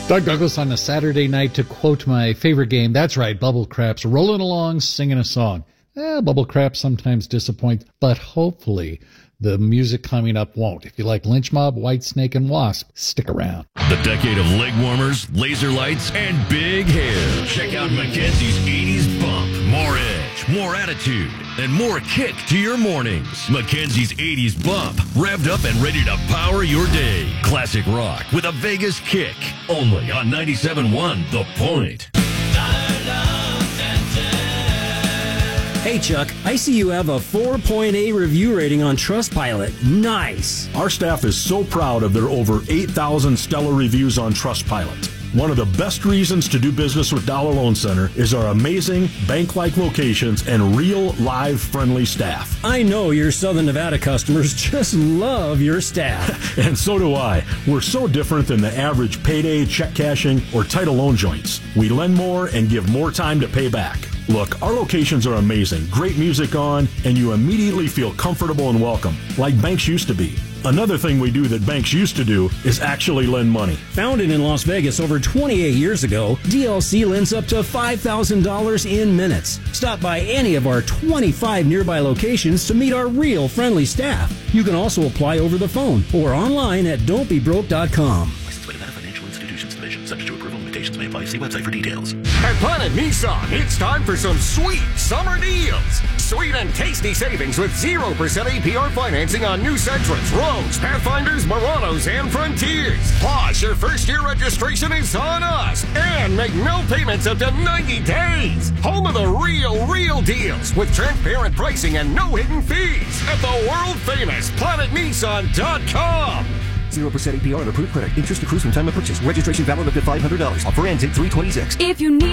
Doug Douglas on a Saturday night to quote my favorite game. That's right, Bubble Craps, rolling along, singing a song. Bubble Craps sometimes disappoint, but hopefully the music coming up won't. If you like Lynch Mob, Whitesnake, and Wasp, stick around. The decade of leg warmers, laser lights, and big hair. Check out Mackenzie's 80s Bump. More edge, more attitude, and more kick to your mornings. Mackenzie's 80s Bump. Revved up and ready to power your day. Classic rock with a Vegas kick. Only on 97.1 The Point. Hey, Chuck, I see you have a 4.8 review rating on Trustpilot. Nice. Our staff is so proud of their over 8,000 stellar reviews on Trustpilot. One of the best reasons to do business with Dollar Loan Center is our amazing bank-like locations and real, live, friendly staff. I know your Southern Nevada customers just love your staff. And so do I. We're so different than the average payday, check cashing, or title loan joints. We lend more and give more time to pay back. Look, our locations are amazing, great music on, and you immediately feel comfortable and welcome, like banks used to be. Another thing we do that banks used to do is actually lend money. Founded in Las Vegas over 28 years ago, DLC lends up to $5,000 in minutes. Stop by any of our 25 nearby locations to meet our real friendly staff. You can also apply over the phone or online at don'tbebroke.com. Licensed by Nevada Financial Institutions Division. Subject to approval. Limitations may apply. See website for details. At Planet Nissan, it's time for some sweet summer deals. Sweet and tasty savings with 0% APR financing on new Sentras, Rogues, Pathfinders, Muranos, and Frontiers. Plus, your first-year registration is on us. And make no payments up to 90 days. Home of the real deals with transparent pricing and no hidden fees at the world-famous PlanetNissan.com. 0% APR on approved credit. Interest accrues from time of purchase. Registration valid up to $500. Offer ends at 3/26. If you need